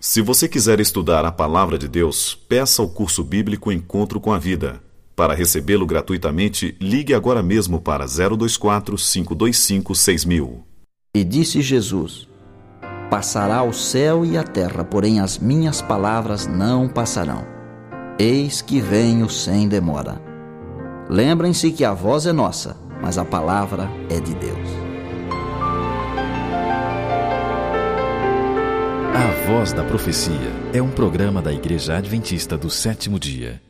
Se você quiser estudar a Palavra de Deus, peça o curso bíblico Encontro com a Vida. Para recebê-lo gratuitamente, ligue agora mesmo para 024-525-6000. E disse Jesus: Passará o céu e a terra, porém as minhas palavras não passarão. Eis que venho sem demora. Lembrem-se que a voz é nossa, mas a palavra é de Deus. A Voz da Profecia é um programa da Igreja Adventista do Sétimo Dia.